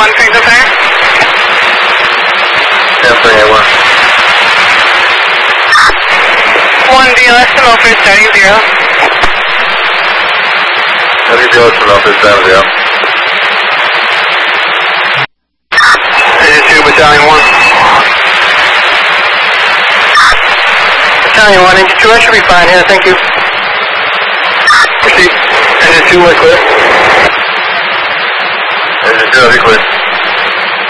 1, signal fire. Yeah, 381. 1, DLS to Milford, starting 0. WDLS to Milford, 70. Engine 2, Battalion 1. Battalion 1, Engine 2, I should be fine here, thank you. Proceed. Engine 2, we're clear. Engine 2, I'll be clear.